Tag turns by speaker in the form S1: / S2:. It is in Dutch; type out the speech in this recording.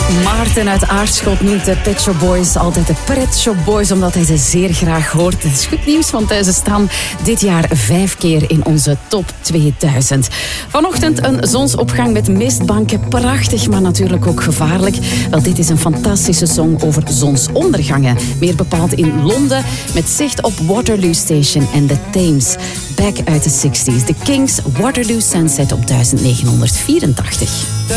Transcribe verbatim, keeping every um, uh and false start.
S1: Maarten uit Aarschot noemt de Pet Shop Boys altijd de Pret Shop Boys, omdat hij ze zeer graag hoort. Het is goed nieuws, want ze staan dit jaar vijf keer in onze top tweeduizend. Vanochtend een zonsopgang met mistbanken. Prachtig, maar natuurlijk ook gevaarlijk. Wel, dit is een fantastische song over zonsondergangen. Meer bepaald in Londen, met zicht op Waterloo Station en de Thames. Back uit de zestig's. The Kings, Waterloo Sunset op negentien vierentachtig.